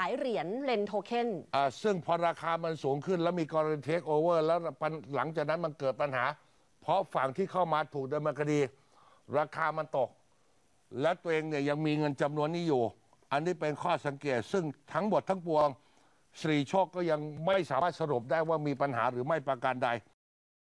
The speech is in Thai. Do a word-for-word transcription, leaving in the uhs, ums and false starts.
ายเหรียญเลนโทเค็นอ่าซึ่งพอราคามันสูงขึ้นแล้วมีกรณีเทคโอเวอร์แล้วหลังจากนั้นมันเกิดปัญหาเพราะฝั่งที่เข้ามาถูกดำเนินคดีราคามันตกและตัวเองเนี่ยยังมีเงินจำนวนนี้อยู่อันนี้เป็นข้อสังเกตซึ่งทั้งหมดทั้งปวงสิริโชคก็ยังไม่สามารถสรุปได้ว่ามีปัญหาหรือไม่ประการใด